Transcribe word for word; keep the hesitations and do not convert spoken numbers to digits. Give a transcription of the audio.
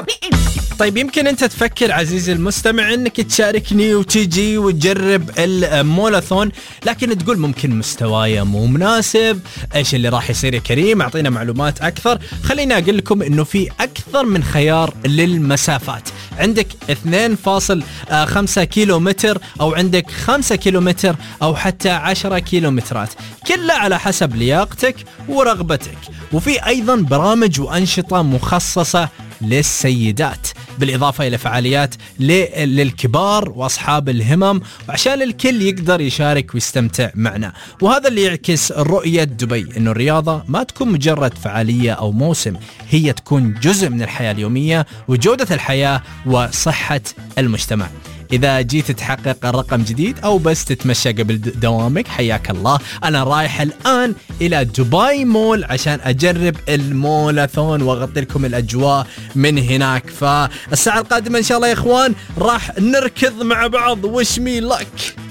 الأخبار. طيب يمكن أنت تفكر عزيزي المستمع أنك تشاركني وتجي وتجرب المولاثون، لكن تقول ممكن مستواي مو مناسب، إيش اللي راح يصير يا كريم؟ أعطينا معلومات أكثر. خليني أقول لكم أنه في أكثر من خيار للمسافات. عندك اثنين فاصلة خمسة كيلو متر، أو عندك خمسة كيلو متر، أو حتى عشرة كيلو مترات، كلها على حسب لياقتك ورغبتك. وفي أيضا برامج وأنشطة مخصصة للسيدات، بالإضافة إلى فعاليات للكبار وأصحاب الهمم، وعشان الكل يقدر يشارك ويستمتع معنا. وهذا اللي يعكس رؤية دبي، إنه الرياضة ما تكون مجرد فعالية أو موسم، هي تكون جزء من الحياة اليومية وجودة الحياة وصحة المجتمع. إذا جيت تحقق الرقم جديد أو بس تتمشى قبل دوامك، حياك الله. أنا رايح الآن إلى دبي مول عشان أجرب المولاثون وأغطي لكم الأجواء من هناك. فالساعة القادمة إن شاء الله يا إخوان راح نركض مع بعض. وش مي لك.